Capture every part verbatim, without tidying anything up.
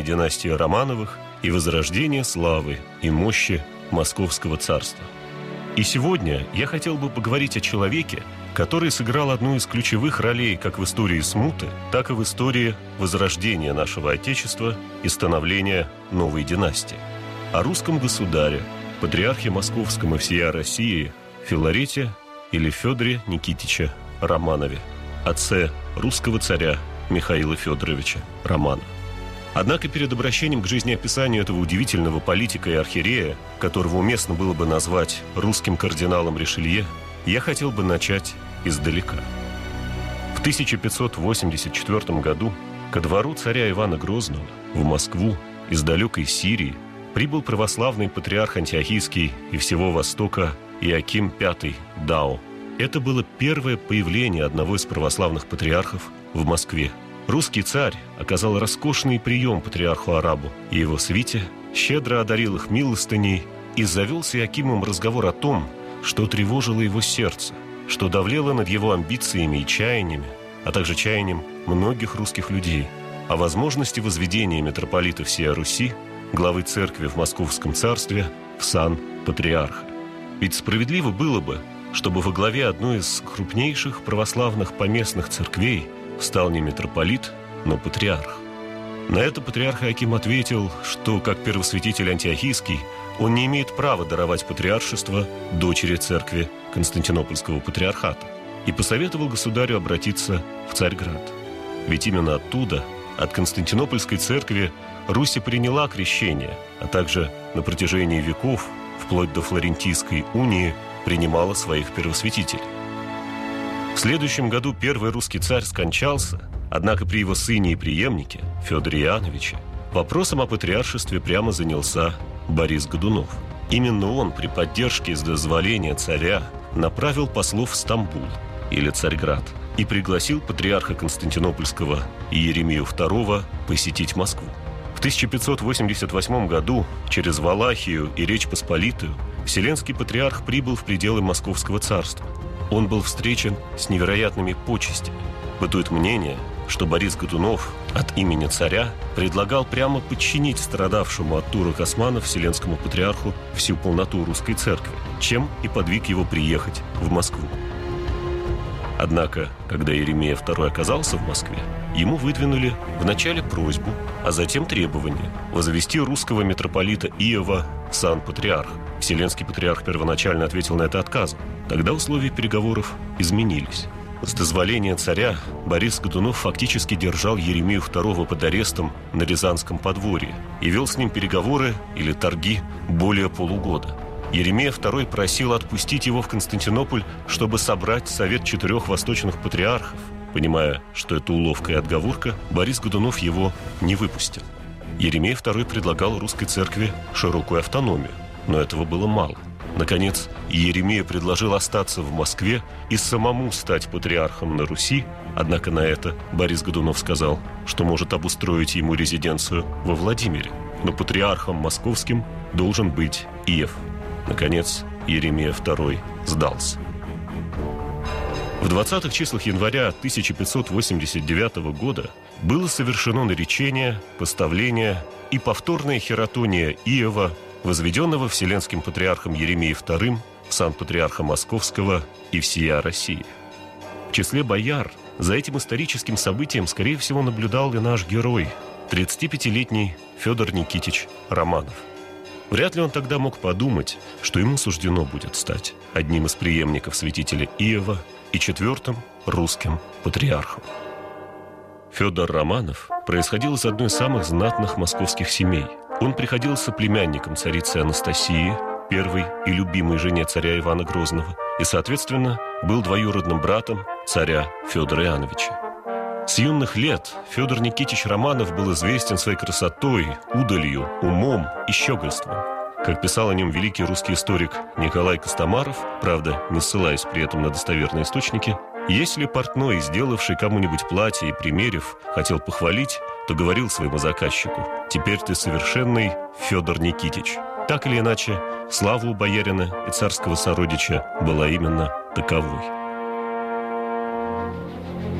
династии Романовых и возрождение славы и мощи Московского царства. И сегодня я хотел бы поговорить о человеке, который сыграл одну из ключевых ролей как в истории смуты, так и в истории возрождения нашего Отечества и становления новой династии. О русском государе, патриархе Московском и всея России Филарете или Федоре Никитиче Романове, отце русского царя Михаила Федоровича Романова. Однако перед обращением к жизнеописанию этого удивительного политика и архиерея, которого уместно было бы назвать русским кардиналом Ришелье, я хотел бы начать издалека. В тысяча пятьсот восемьдесят четвёртом году ко двору царя Ивана Грозного в Москву из далекой Сирии прибыл православный патриарх Антиохийский и всего Востока Иоаким Пятый Дао. Это было первое появление одного из православных патриархов в Москве. Русский царь оказал роскошный прием патриарху-арабу и его свите, щедро одарил их милостыней и завел с Иоакимом разговор о том, что тревожило его сердце, что давлело над его амбициями и чаяниями, а также чаянием многих русских людей, о возможности возведения митрополита всея Руси, главы церкви в Московском царстве, в сан патриарха. Ведь справедливо было бы, чтобы во главе одной из крупнейших православных поместных церквей стал не митрополит, но патриарх. На это патриарх Иоаким ответил, что, как первосвятитель Антиохийский, он не имеет права даровать патриаршество дочери церкви Константинопольского патриархата, и посоветовал государю обратиться в Царьград. Ведь именно оттуда, от Константинопольской церкви, Русь приняла крещение, а также на протяжении веков, вплоть до Флорентийской унии, принимала своих первосвятителей. В следующем году первый русский царь скончался, однако при его сыне и преемнике, Федоре Иоанновиче, вопросом о патриаршестве прямо занялся Борис Годунов. Именно он при поддержке с дозволения царя направил послов в Стамбул, или Царьград, и пригласил патриарха Константинопольского Иеремию второго посетить Москву. В тысяча пятьсот восемьдесят восьмом году через Валахию и Речь Посполитую Вселенский патриарх прибыл в пределы Московского царства. Он был встречен с невероятными почестями. Бытует мнение, что Борис Годунов от имени царя предлагал прямо подчинить страдавшему от турок османов Вселенскому патриарху всю полноту русской церкви, чем и подвиг его приехать в Москву. Однако, когда Иеремия второй оказался в Москве, ему выдвинули вначале просьбу, а затем требование возвести русского митрополита Иова в сан патриарха. Вселенский патриарх первоначально ответил на это отказом. Тогда условия переговоров изменились. С дозволения царя Борис Годунов фактически держал Иеремию второго под арестом на Рязанском подворье и вел с ним переговоры или торги более полугода. Иеремия второй просил отпустить его в Константинополь, чтобы собрать совет четырех восточных патриархов. Понимая, что это уловка и отговорка, Борис Годунов его не выпустил. Иеремия второй предлагал русской церкви широкую автономию, но этого было мало. Наконец, Иеремия предложил остаться в Москве и самому стать патриархом на Руси, однако на это Борис Годунов сказал, что может обустроить ему резиденцию во Владимире, но патриархом московским должен быть Иов. Наконец, Иеремия второй сдался. В двадцатых числах января тысяча пятьсот восемьдесят девятого года было совершено наречение, поставление и повторная хератония Иова, возведенного Вселенским патриархом Иеремией вторым в сан патриарха Московского и всея России. В числе бояр за этим историческим событием, скорее всего, наблюдал и наш герой, тридцатипятилетний Федор Никитич Романов. Вряд ли он тогда мог подумать, что ему суждено будет стать одним из преемников святителя Иова и четвертым русским патриархом. Федор Романов происходил из одной из самых знатных московских семей. Он приходился племянником царицы Анастасии, первой и любимой жене царя Ивана Грозного, и, соответственно, был двоюродным братом царя Федора Иоанновича. С юных лет Федор Никитич Романов был известен своей красотой, удалью, умом и щегольством. Как писал о нем великий русский историк Николай Костомаров, правда, не ссылаясь при этом на достоверные источники, если портной, сделавший кому-нибудь платье и примерив, хотел похвалить, то говорил своему заказчику: «Теперь ты совершенный Федор Никитич». Так или иначе, слава у боярина и царского сородича была именно таковой.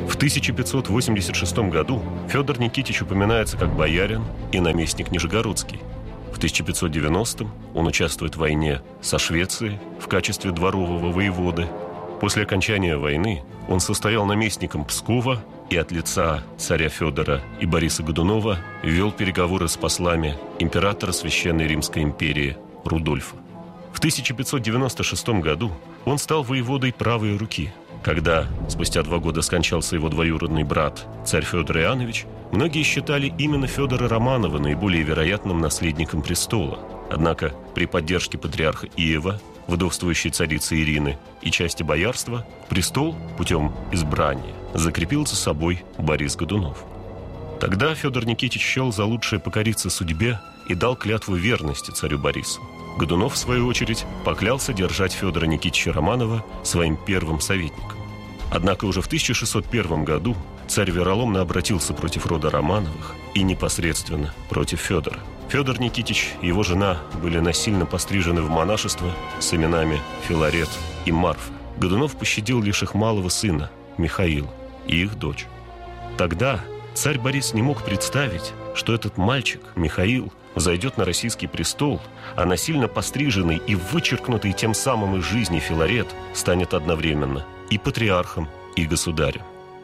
В тысяча пятьсот восемьдесят шестом году Федор Никитич упоминается как боярин и наместник Нижегородский. В тысяча пятьсот девяностом он участвует в войне со Швецией в качестве дворового воеводы. После окончания войны он состоял наместником Пскова и от лица царя Федора и Бориса Годунова вел переговоры с послами императора Священной Римской империи Рудольфа. В тысяча пятьсот девяносто шестом году он стал воеводой правой руки. Когда спустя два года скончался его двоюродный брат, царь Федор Иоаннович, многие считали именно Федора Романова наиболее вероятным наследником престола. Однако при поддержке патриарха Иова, вдовствующей царицы Ирины и части боярства, престол путем избрания закрепил за собой Борис Годунов. Тогда Федор Никитич счел за лучшее покориться судьбе и дал клятву верности царю Борису. Годунов, в свою очередь, поклялся держать Федора Никитича Романова своим первым советником. Однако уже в тысяча шестьсот первом году царь вероломно обратился против рода Романовых и непосредственно против Федора. Федор Никитич и его жена были насильно пострижены в монашество с именами Филарет и Марфа. Годунов пощадил лишь их малого сына, Михаила, и их дочь. Тогда царь Борис не мог представить, что этот мальчик, Михаил, зайдет на российский престол, а насильно постриженный и вычеркнутый тем самым из жизни Филарет станет одновременно и патриархом, и государем.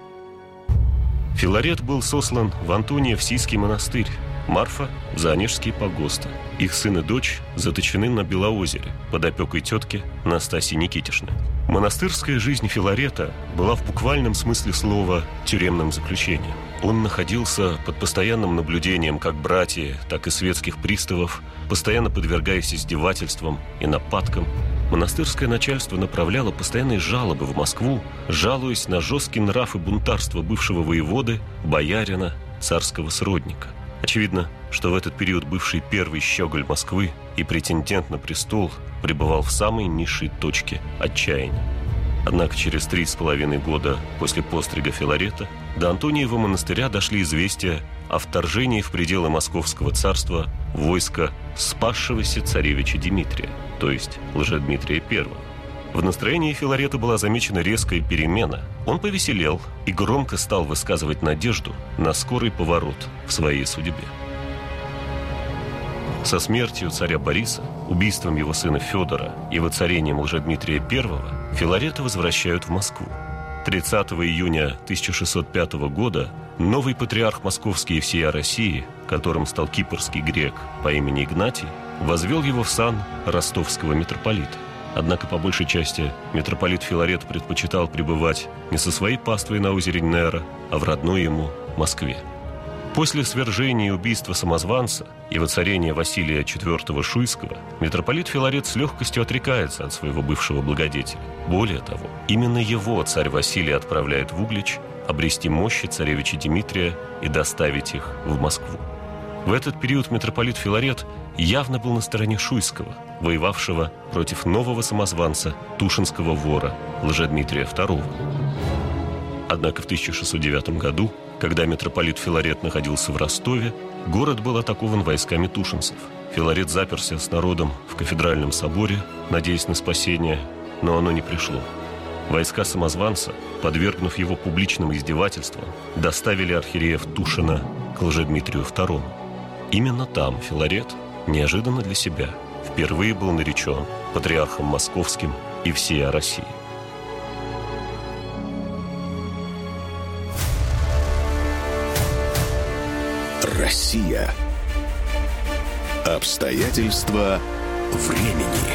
Филарет был сослан в Антониевсийский монастырь, Марфа – в Заонежские погосты. Их сын и дочь заточены на Белоозере под опекой тетки Настасьи Никитишны. Монастырская жизнь Филарета была в буквальном смысле слова тюремным заключением. Он находился под постоянным наблюдением как братьев, так и светских приставов, постоянно подвергаясь издевательствам и нападкам. Монастырское начальство направляло постоянные жалобы в Москву, жалуясь на жесткий нрав и бунтарство бывшего воеводы, боярина, царского сродника. Очевидно, что в этот период бывший первый щеголь Москвы и претендент на престол пребывал в самой низшей точке отчаяния. Однако через три с половиной года после пострига Филарета до Антониева монастыря дошли известия о вторжении в пределы Московского царства войска спасшегося царевича Дмитрия, то есть Лжедмитрия Первого. В настроении Филарета была замечена резкая перемена. Он повеселел и громко стал высказывать надежду на скорый поворот в своей судьбе. Со смертью царя Бориса, убийством его сына Федора и воцарением Лжедмитрия Первого Филарета возвращают в Москву. тридцатого июня тысяча шестьсот пятого года новый патриарх московский и всея России, которым стал кипрский грек по имени Игнатий, возвел его в сан ростовского митрополита. Однако, по большей части, митрополит Филарет предпочитал пребывать не со своей паствой на озере Нера, а в родной ему Москве. После свержения и убийства самозванца и воцарения Василия четвёртого Шуйского митрополит Филарет с легкостью отрекается от своего бывшего благодетеля. Более того, именно его царь Василий отправляет в Углич обрести мощи царевича Дмитрия и доставить их в Москву. В этот период митрополит Филарет явно был на стороне Шуйского, воевавшего против нового самозванца, тушинского вора Лжедмитрия Второго. Однако в тысяча шестьсот девятом году, когда митрополит Филарет находился в Ростове, город был атакован войсками тушинцев. Филарет заперся с народом в кафедральном соборе, надеясь на спасение, но оно не пришло. Войска самозванца, подвергнув его публичным издевательствам, доставили архиереев Тушина к Лжедмитрию Второму. Именно там Филарет, неожиданно для себя, впервые был наречен патриархом московским и всея России. Россия. Обстоятельства времени.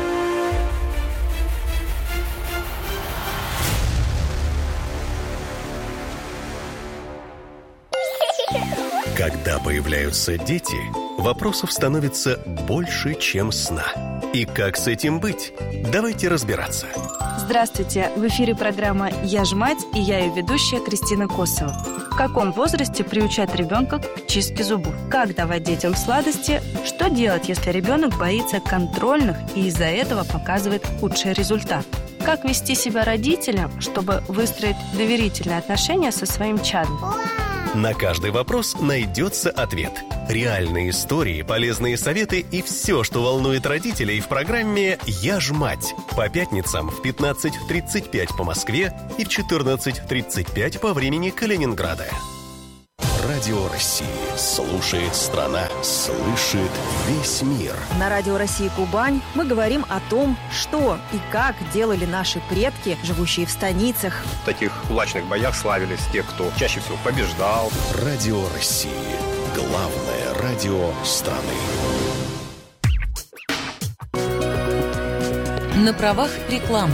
Когда появляются дети, вопросов становится больше, чем сна. И как с этим быть? Давайте разбираться. Здравствуйте! В эфире программа «Я ж мать» и я ее ведущая Кристина Косова. В каком возрасте приучать ребенка к чистке зубов? Как давать детям сладости? Что делать, если ребенок боится контрольных и из-за этого показывает худший результат? Как вести себя родителям, чтобы выстроить доверительные отношения со своим чадом? На каждый вопрос найдется ответ. Реальные истории, полезные советы и все, что волнует родителей в программе «Я ж мать». По пятницам в пятнадцать тридцать пять по Москве и в четырнадцать тридцать пять по времени Калининграда. Радио России. Слушает страна. Слышит весь мир. На Радио России Кубань мы говорим о том, что и как делали наши предки, живущие в станицах. В таких кулачных боях славились те, кто чаще всего побеждал. Радио России. Главное радио страны. На правах рекламы.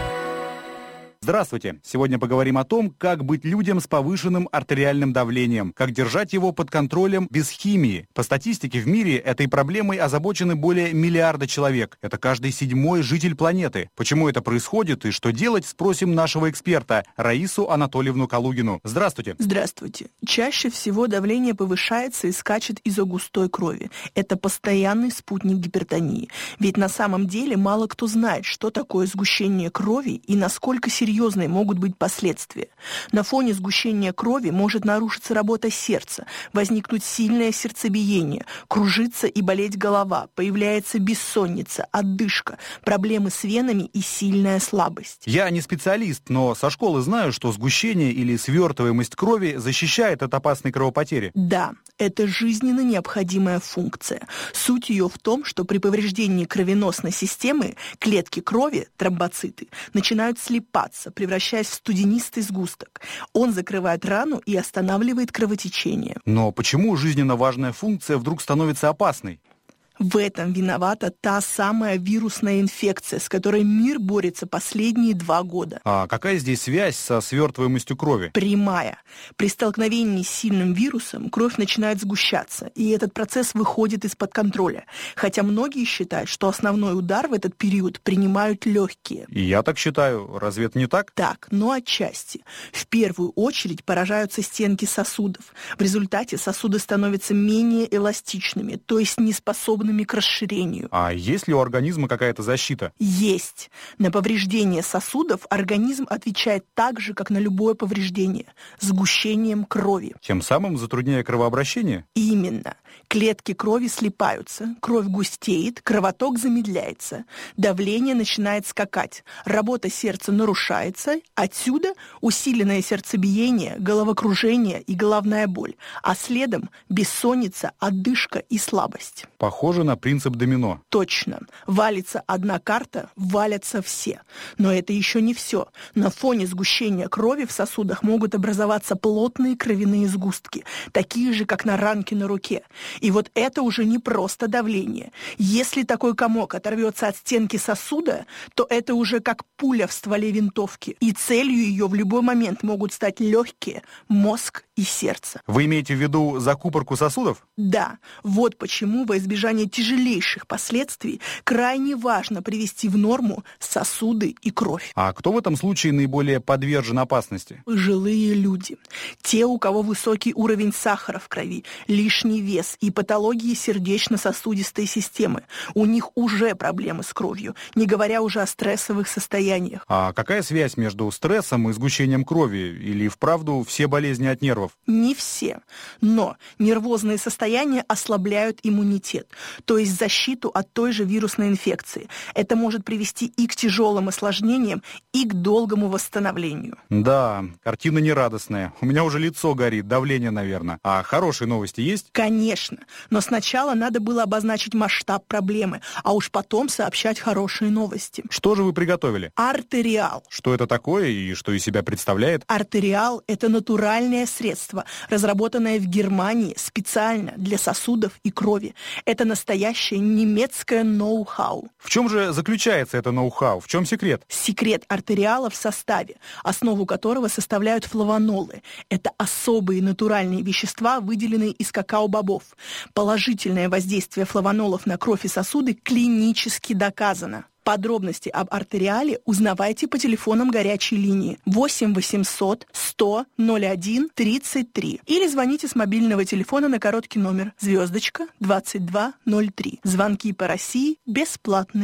Здравствуйте! Сегодня поговорим о том, как быть людям с повышенным артериальным давлением, как держать его под контролем без химии. По статистике в мире этой проблемой озабочены более миллиарда человек. Это каждый седьмой житель планеты. Почему это происходит и что делать, спросим нашего эксперта Раису Анатольевну Калугину. Здравствуйте! Здравствуйте! Чаще всего давление повышается и скачет из-за густой крови. Это постоянный спутник гипертонии. Ведь на самом деле мало кто знает, что такое сгущение крови и насколько серьезно могут быть последствия. На фоне сгущения крови может нарушиться работа сердца, возникнуть сильное сердцебиение, кружиться и болеть голова, появляется бессонница, одышка, проблемы с венами и сильная слабость. Я не специалист, но со школы знаю, что сгущение или свертываемость крови защищает от опасной кровопотери. Да, это жизненно необходимая функция. Суть ее в том, что при повреждении кровеносной системы клетки крови, тромбоциты, начинают слипаться, превращаясь в студенистый сгусток. Он закрывает рану и останавливает кровотечение. Но почему жизненно важная функция вдруг становится опасной? В этом виновата та самая вирусная инфекция, с которой мир борется последние два года. А какая здесь связь со свертываемостью крови? Прямая. При столкновении с сильным вирусом кровь начинает сгущаться, и этот процесс выходит из-под контроля. Хотя многие считают, что основной удар в этот период принимают легкие. И я так считаю. Разве это не так? Так, но отчасти. В первую очередь поражаются стенки сосудов. В результате сосуды становятся менее эластичными, то есть неспособны к расширению. А есть ли у организма какая-то защита? Есть. На повреждение сосудов организм отвечает так же, как на любое повреждение – сгущением крови. Тем самым затрудняя кровообращение? Именно. Клетки крови слипаются, кровь густеет, кровоток замедляется, давление начинает скакать, работа сердца нарушается, отсюда усиленное сердцебиение, головокружение и головная боль, а следом бессонница, одышка и слабость. Похоже на принцип домино. Точно. Валится одна карта, валятся все. Но это еще не все. На фоне сгущения крови в сосудах могут образоваться плотные кровяные сгустки, такие же, как на ранке на руке. И вот это уже не просто давление. Если такой комок оторвется от стенки сосуда, то это уже как пуля в стволе винтовки. И целью ее в любой момент могут стать легкие, мозг и сердце. Вы имеете в виду закупорку сосудов? Да. Вот почему во избежание тяжелейших последствий крайне важно привести в норму сосуды и кровь. А кто в этом случае наиболее подвержен опасности? Пожилые люди. Те, у кого высокий уровень сахара в крови, лишний вес и патологии сердечно-сосудистой системы. У них уже проблемы с кровью, не говоря уже о стрессовых состояниях. А какая связь между стрессом и сгущением крови? Или вправду все болезни от нервов? Не все. Но нервозные состояния ослабляют иммунитет, то есть защиту от той же вирусной инфекции. Это может привести и к тяжелым осложнениям, и к долгому восстановлению. Да, картина нерадостная. У меня уже лицо горит, давление, наверное. А хорошие новости есть? Конечно. Но сначала надо было обозначить масштаб проблемы, а уж потом сообщать хорошие новости. Что же вы приготовили? Артериал. Что это такое и что из себя представляет? Артериал – это натуральное средство, разработанное в Германии специально для сосудов и крови. Это настоящее немецкое ноу-хау. В чем же заключается это ноу-хау? В чем секрет? Секрет артериала в составе, основу которого составляют флавонолы. Это особые натуральные вещества, выделенные из какао-бобов. Положительное воздействие флавонолов на кровь и сосуды клинически доказано. Подробности об артериале узнавайте по телефонам горячей линии восемь восемьсот сто ноль один тридцать три или звоните с мобильного телефона на короткий номер звездочка двадцать два ноль три. Звонки по России бесплатные.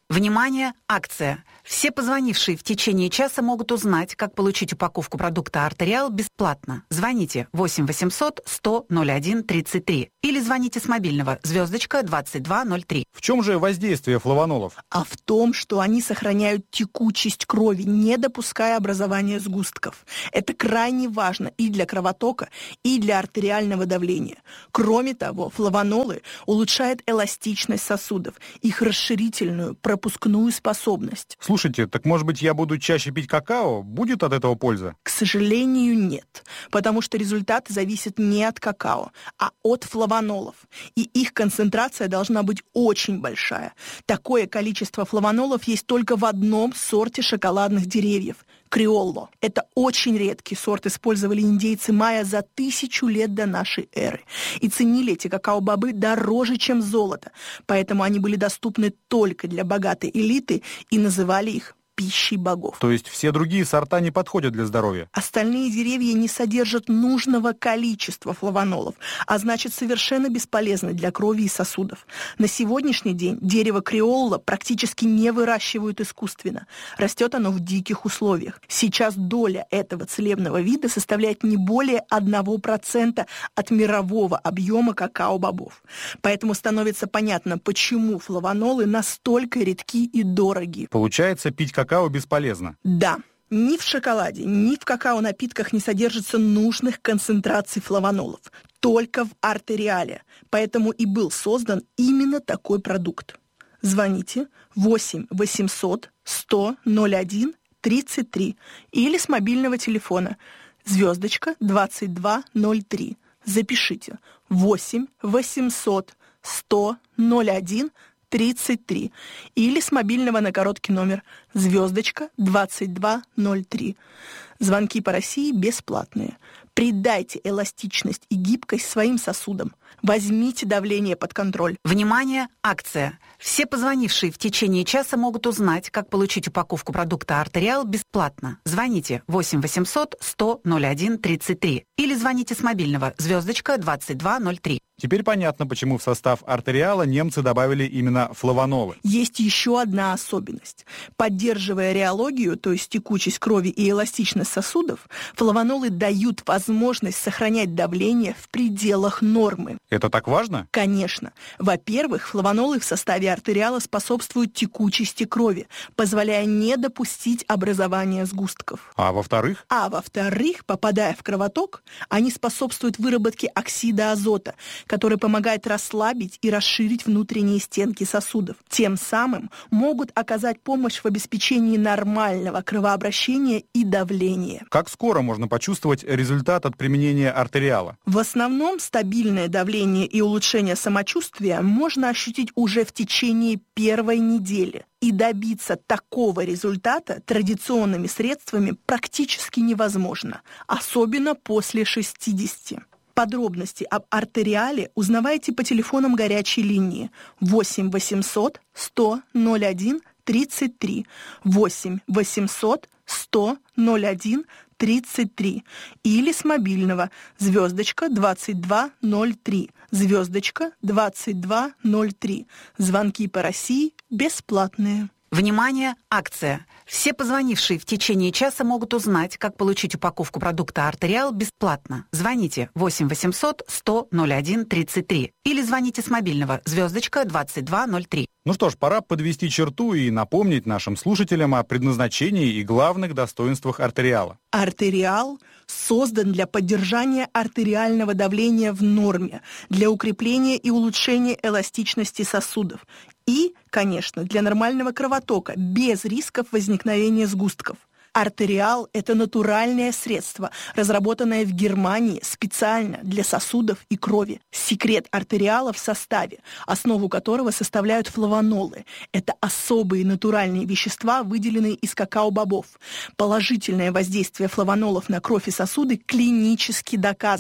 Внимание! Акция! Все позвонившие в течение часа могут узнать, как получить упаковку продукта «Артериал» бесплатно. Звоните восемь восемьсот сто ноль один тридцать три или звоните с мобильного звездочка двадцать два ноль три. В чем же воздействие флавонолов? А в том, что они сохраняют текучесть крови, не допуская образования сгустков. Это крайне важно и для кровотока, и для артериального давления. Кроме того, флавонолы улучшают эластичность сосудов, их расширительную, пропускную способность. Слушайте, так может быть я буду чаще пить какао? Будет от этого польза? К сожалению, нет, потому что результаты зависят не от какао, а от флавонолов. И их концентрация должна быть очень большая. Такое количество флавонолов есть только в одном сорте шоколадных деревьев – криолло. Это очень редкий сорт, использовали индейцы майя за тысячу лет до нашей эры. И ценили эти какао-бобы дороже, чем золото. Поэтому они были доступны только для богатой элиты и называли их пищей богов. То есть все другие сорта не подходят для здоровья? Остальные деревья не содержат нужного количества флавонолов, а значит совершенно бесполезны для крови и сосудов. На сегодняшний день дерево криолло практически не выращивают искусственно. Растет оно в диких условиях. Сейчас доля этого целебного вида составляет не более одного процента от мирового объема какао-бобов. Поэтому становится понятно, почему флавонолы настолько редки и дороги. Получается, пить какао Какао бесполезно. Да. Ни в шоколаде, ни в какао-напитках не содержится нужных концентраций флавонолов. Только в артериале. Поэтому и был создан именно такой продукт. Звоните восемь восемьсот сто ноль один тридцать три или с мобильного телефона звездочка двадцать два ноль три. Запишите восемь восемьсот сто ноль один тридцать три или с мобильного на короткий номер звездочка двадцать два ноль три. Звонки по России бесплатные. Придайте эластичность и гибкость своим сосудам. Возьмите давление под контроль. Внимание! Акция! Все позвонившие в течение часа могут узнать, как получить упаковку продукта «Артериал» бесплатно. Звоните восемь восемьсот сто ноль один тридцать три или звоните с мобильного звездочка двадцать два ноль три. Теперь понятно, почему в состав артериала немцы добавили именно флавонолы. Есть еще одна особенность. Поддерживая реологию, то есть текучесть крови и эластичность сосудов, флавонолы дают возможность сохранять давление в пределах нормы. Это так важно? Конечно. Во-первых, флавонолы в составе артериала способствуют текучести крови, позволяя не допустить образования сгустков. А во-вторых? А во-вторых, попадая в кровоток, они способствуют выработке оксида азота, который помогает расслабить и расширить внутренние стенки сосудов. Тем самым могут оказать помощь в обеспечении нормального кровообращения и давления. Как скоро можно почувствовать результат от применения артериала? В основном стабильное давление и улучшение самочувствия можно ощутить уже в течение первой недели. И добиться такого результата традиционными средствами практически невозможно, особенно после шестидесяти. Подробности об артериале узнавайте по телефонам горячей линии восемь восемьсот сто ноль один тридцать три, восемь восемьсот сто ноль один тридцать три или с мобильного звездочка двадцать два ноль три, звездочка двадцать два ноль три. Звонки по России бесплатные. Внимание! Акция! Все позвонившие в течение часа могут узнать, как получить упаковку продукта «Артериал» бесплатно. Звоните восемь восемьсот сто ноль один тридцать три или звоните с мобильного звездочка двадцать два ноль три. Ну что ж, пора подвести черту и напомнить нашим слушателям о предназначении и главных достоинствах артериала. Артериал создан для поддержания артериального давления в норме, для укрепления и улучшения эластичности сосудов и, конечно, для нормального кровотока без рисков возникновения сгустков. Артериал – это натуральное средство, разработанное в Германии специально для сосудов и крови. Секрет артериала в составе, основу которого составляют флавонолы. Это особые натуральные вещества, выделенные из какао-бобов. Положительное воздействие флавонолов на кровь и сосуды клинически доказано.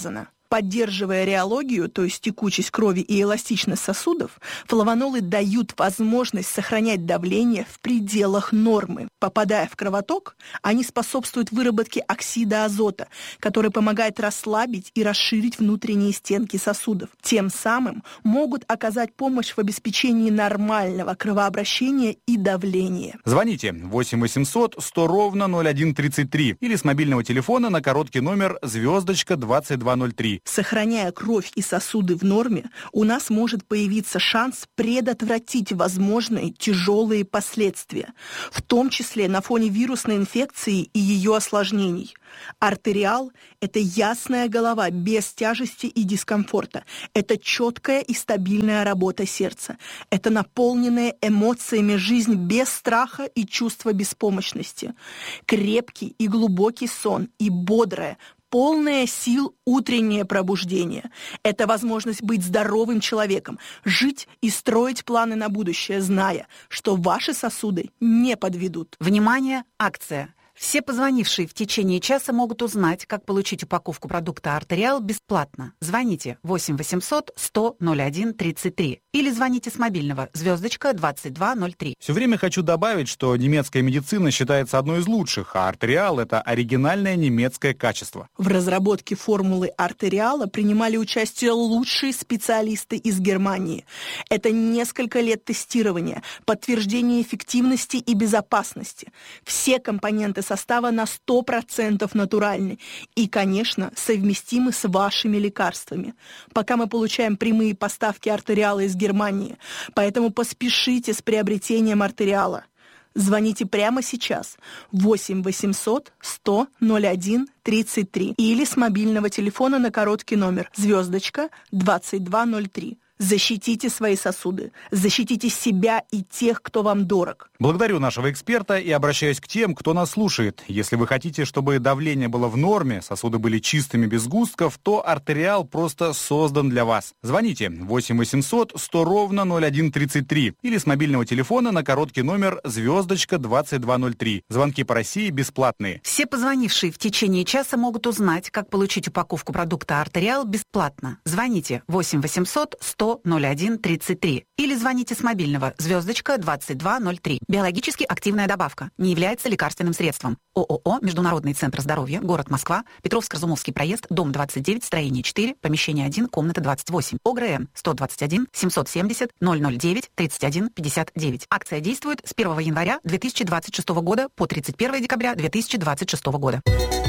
Поддерживая реологию, то есть текучесть крови и эластичность сосудов, флавонолы дают возможность сохранять давление в пределах нормы. Попадая в кровоток, они способствуют выработке оксида азота, который помогает расслабить и расширить внутренние стенки сосудов. Тем самым могут оказать помощь в обеспечении нормального кровообращения и давления. Звоните восемь восемьсот сто ровно ноль один тридцать три или с мобильного телефона на короткий номер звездочка двадцать два ноль три. Сохраняя кровь и сосуды в норме, у нас может появиться шанс предотвратить возможные тяжелые последствия, в том числе на фоне вирусной инфекции и ее осложнений. Артериал – это ясная голова без тяжести и дискомфорта. Это четкая и стабильная работа сердца. Это наполненная эмоциями жизнь без страха и чувства беспомощности. Крепкий и глубокий сон и бодрая, полное сил утреннее пробуждение. Это возможность быть здоровым человеком, жить и строить планы на будущее, зная, что ваши сосуды не подведут. Внимание, акция! Все позвонившие в течение часа могут узнать, как получить упаковку продукта «Артериал» бесплатно. Звоните восемь восемьсот сто ноль один тридцать три или звоните с мобильного звездочка двадцать два ноль три. Все время хочу добавить, что немецкая медицина считается одной из лучших, а «Артериал» — это оригинальное немецкое качество. В разработке формулы «Артериала» принимали участие лучшие специалисты из Германии. Это несколько лет тестирования, подтверждение эффективности и безопасности. Все компоненты состава на сто процентов натуральны и, конечно, совместимы с вашими лекарствами. Пока мы получаем прямые поставки «Артериала» из Германии, поэтому поспешите с приобретением «Артериала». Звоните прямо сейчас восемь восемьсот сто ноль один тридцать три или с мобильного телефона на короткий номер звездочка двадцать два ноль три. Защитите свои сосуды, защитите себя и тех, кто вам дорог. Благодарю нашего эксперта и обращаюсь к тем, кто нас слушает. Если вы хотите, чтобы давление было в норме, сосуды были чистыми без сгустков, то «Артериал» просто создан для вас. Звоните восемь восемьсот сто ровно ноль один тридцать три или с мобильного телефона на короткий номер звездочка двадцать два ноль три. Звонки по России бесплатные. Все позвонившие в течение часа могут узнать, как получить упаковку продукта «Артериал» бесплатно. Звоните восемь восемьсот сто ноль один тридцать три или звоните с мобильного звездочка двадцать два ноль три. Биологически активная добавка. Не является лекарственным средством. ООО «Международный центр здоровья», город Москва, Петровско-Разумовский проезд, дом двадцать девять, строение четыре, помещение один, комната двадцать восемь. ОГРН сто двадцать один семьсот семьдесят ноль ноль девять тридцать один пятьдесят девять. Акция действует с первого января две тысячи двадцать шестого года по тридцать первого декабря две тысячи двадцать шестого года.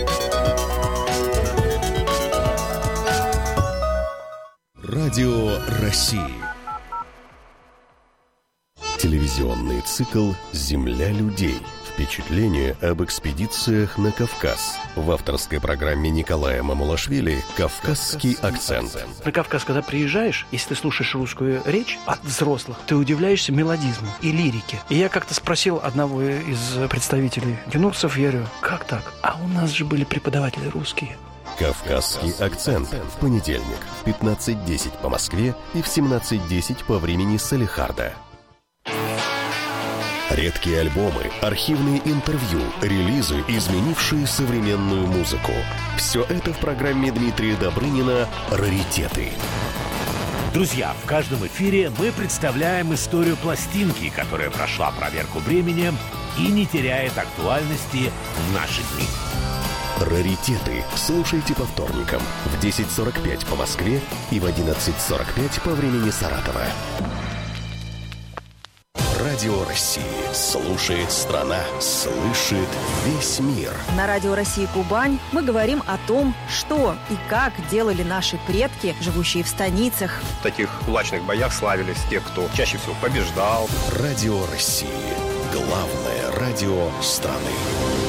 Радио России. Телевизионный цикл «Земля людей». Впечатление об экспедициях на Кавказ. В авторской программе Николая Мамулашвили «Кавказский акцент». На Кавказ, когда приезжаешь, если ты слушаешь русскую речь от взрослых, ты удивляешься мелодизму и лирике. И я как-то спросил одного из представителей юнусов, я говорю, как так? А у нас же были преподаватели русские. «Кавказский акцент» в понедельник в пятнадцать десять по Москве и в семнадцать десять по времени Салехарда. Редкие альбомы, архивные интервью, релизы, изменившие современную музыку. Все это в программе Дмитрия Добрынина «Раритеты». Друзья, в каждом эфире мы представляем историю пластинки, которая прошла проверку временем и не теряет актуальности в наши дни. «Раритеты» слушайте по вторникам в десять сорок пять по Москве и в одиннадцать сорок пять по времени Саратова. Радио России. Слушает страна, слышит весь мир. На Радио России Кубань мы говорим о том, что и как делали наши предки, живущие в станицах. В таких кулачных боях славились те, кто чаще всего побеждал. Радио России. Главное радио страны.